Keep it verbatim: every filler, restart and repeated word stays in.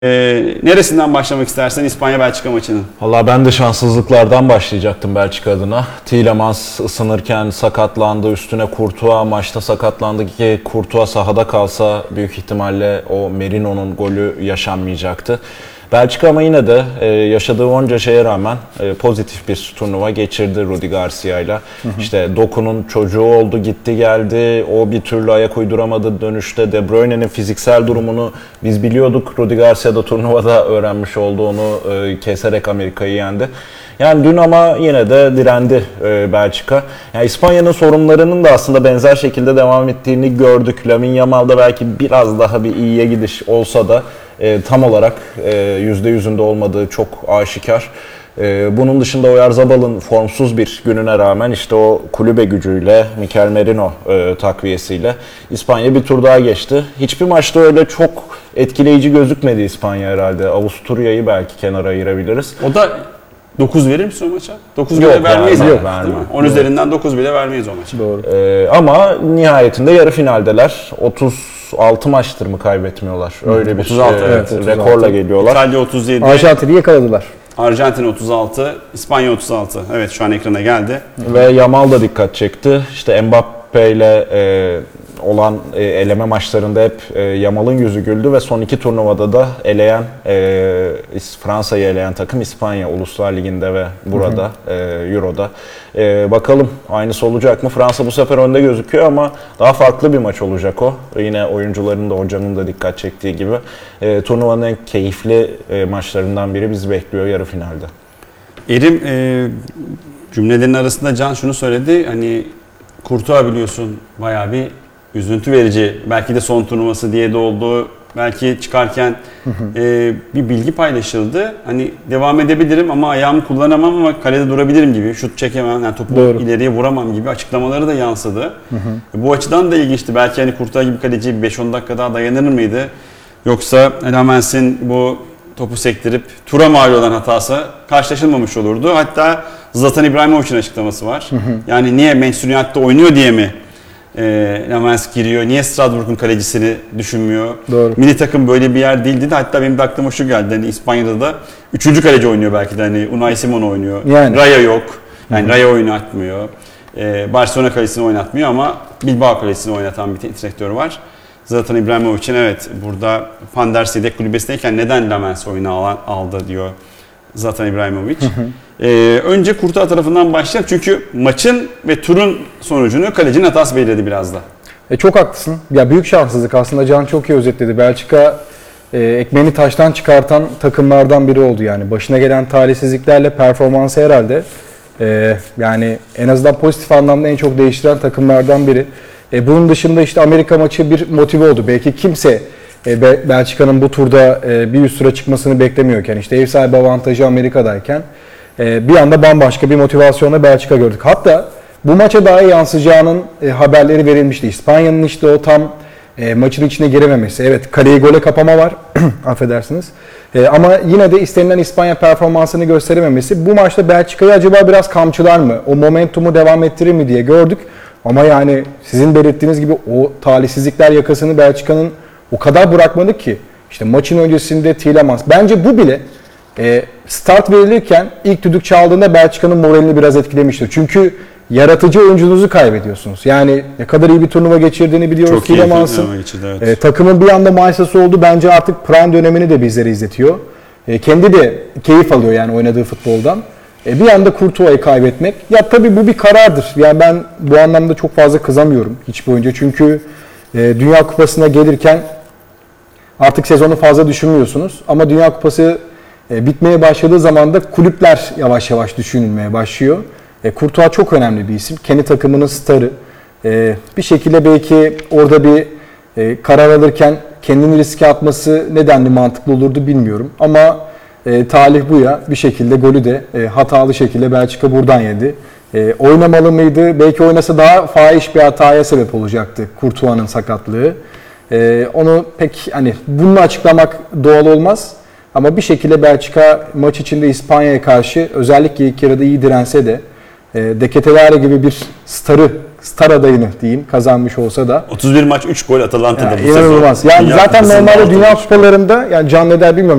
Ee, neresinden başlamak istersen İspanya-Belçika maçının? Valla ben de şanssızlıklardan başlayacaktım Belçika adına. Tielemans ısınırken sakatlandı, üstüne Courtois maçta sakatlandı ki Courtois sahada kalsa büyük ihtimalle o Merino'nun golü yaşanmayacaktı. Belçika ama yine de e, yaşadığı onca şeye rağmen e, pozitif bir turnuva geçirdi Rudi Garcia'yla. İşte Doku'nun çocuğu oldu, gitti geldi. O bir türlü ayak uyduramadı dönüşte. De Bruyne'nin fiziksel durumunu biz biliyorduk. Rudi Garcia da turnuvada öğrenmiş oldu, onu e, keserek Amerika'yı yendi. Yani dün ama yine de direndi e, Belçika. Yani İspanya'nın sorunlarının da aslında benzer şekilde devam ettiğini gördük. Lamine Yamal'da belki biraz daha bir iyiye gidiş olsa da e, tam olarak e, yüzde yüzünde olmadığı çok aşikar. E, bunun dışında Oyarzabal'ın formsuz bir gününe rağmen işte o kulübe gücüyle, Mikel Merino e, takviyesiyle İspanya bir tur daha geçti. Hiçbir maçta öyle çok etkileyici gözükmedi İspanya herhalde. Avusturya'yı belki kenara ayırabiliriz. O da dokuz verir misin o maça? dokuz Yok, bile vermeyiz yani, yani, yok, değil mi? vermem. on üzerinden dokuz bile vermeyiz o maça. Doğru. Ee, ama nihayetinde yarı finaldeler. otuz altı maçtır mı kaybetmiyorlar? Öyle bir otuz altı, e, evet, otuz altı. rekorla geliyorlar. İtalya otuz yedi, Arjantin'i yakaladılar. Arjantin otuz altı, İspanya otuz altı. Evet, şu an ekrana geldi. Ve Yamal da dikkat çekti. İşte Mbappe ile e, olan e, eleme maçlarında hep e, Yamal'ın yüzü güldü ve son iki turnuvada da eleyen e, Fransa'yı eleyen takım İspanya Uluslar Ligi'nde ve burada e, Euro'da. E, bakalım aynısı olacak mı? Fransa bu sefer önde gözüküyor ama daha farklı bir maç olacak o. Yine oyuncuların da hocanın da dikkat çektiği gibi. E, turnuvanın en keyifli e, maçlarından biri bizi bekliyor yarı finalde. Erim e, cümlelerin arasında Can şunu söyledi. Hani Courtois biliyorsun bayağı bir üzüntü verici. Belki de son turnuvası diye de oldu. Belki çıkarken e, bir bilgi paylaşıldı. Hani devam edebilirim ama ayağımı kullanamam ama kalede durabilirim gibi. Şut çekemem, yani topu Doğru. ileriye vuramam gibi açıklamaları da yansıdı. Hı hı. Bu açıdan da ilginçti. Belki hani Courtois gibi kaleci beş on dakika daha dayanır mıydı? Yoksa Lamens'in bu topu sektirip tura mal olan hatası karşılaşılmamış olurdu. Hatta Zlatan İbrahimovic'in açıklaması var. Hı hı. Yani niye Manchester United'da oynuyor diye mi E, Lamens giriyor? Niye Strasbourg'un kalecisini düşünmüyor? Doğru. Milli takım böyle bir yer değildi de, hatta benim de aklıma şu geldi. Hani İspanya'da da üçüncü kaleci oynuyor belki de. Hani Unai Simon oynuyor. Yani. Raya yok. Yani Raya oynatmıyor. E, Barcelona kalesini oynatmıyor ama Bilbao kalesini oynatan bir direktör var. Zlatan İbrahimovic'in evet burada Van der Sar kulübesindeyken neden Lamens oyunu aldı diyor Zlatan İbrahimovic. Hı hı. Ee, önce Courtois tarafından başlayalım çünkü maçın ve turun sonucunu kalecinin hatası belirledi biraz da. E, çok haklısın. Ya büyük şanssızlık aslında, Can çok iyi özetledi. Belçika e, ekmeğini taştan çıkartan takımlardan biri oldu yani. Başına gelen talihsizliklerle performansı herhalde e, yani en azından pozitif anlamda en çok değiştiren takımlardan biri. E, bunun dışında işte Amerika maçı bir motive oldu. Belki kimse e, Belçika'nın bu turda e, bir üst tura çıkmasını beklemiyorken, işte ev sahibi avantajı Amerika'dayken e, bir anda bambaşka bir motivasyonla Belçika gördük. Hatta bu maça daha yansıyacağının e, haberleri verilmişti. İspanya'nın işte o tam e, maçın içine girememesi. Evet, kaleyi gole kapama var. Affedersiniz. E, ama yine de istenilen İspanya performansını gösterememesi bu maçta Belçika'yı acaba biraz kamçılar mı? O momentumu devam ettirir mi diye gördük. Ama yani sizin belirttiğiniz gibi o talihsizlikler yakasını Belçika'nın o kadar bırakmadı ki. İşte maçın öncesinde Tielemans. Bence bu bile e, start verilirken ilk düdük çaldığında Belçika'nın moralini biraz etkilemiştir. Çünkü yaratıcı oyuncunuzu kaybediyorsunuz. Yani ne kadar iyi bir turnuva geçirdiğini biliyoruz Tielemans'ın. Evet. E, takımın bir anda Maysa'sı oldu. Bence artık prime dönemini de bizlere izletiyor. E, kendi de keyif alıyor yani oynadığı futboldan. E, bir anda Courtois'u kaybetmek. Ya tabii bu bir karardır. Yani ben bu anlamda çok fazla kızamıyorum hiçbir oyuncu. Çünkü e, Dünya Kupası'na gelirken artık sezonu fazla düşünmüyorsunuz. Ama Dünya Kupası e, bitmeye başladığı zaman da kulüpler yavaş yavaş düşünülmeye başlıyor. E, Courtois çok önemli bir isim. Kendi takımının starı. E, bir şekilde belki orada bir e, karar alırken kendini riske atması nedenli mantıklı olurdu bilmiyorum. Ama e, talih bu ya. Bir şekilde golü de e, hatalı şekilde Belçika buradan yedi. E, oynamalı mıydı? Belki oynasa daha fahiş bir hataya sebep olacaktı Courtois'ın sakatlığı. E, onu pek hani bunu açıklamak doğal olmaz. Ama bir şekilde Belçika maç içinde İspanya'ya karşı özellikle ilk yarıda iyi dirense de e, De Ketelaere gibi bir starı star adayını diyeyim kazanmış olsa da. otuz bir maç üç gol Atalanta'da Yani bu sezon. inanılmaz. Yani Dünya zaten Kupası'nda normalde altı Dünya maç. Kupalarında yani Can ne der bilmiyorum.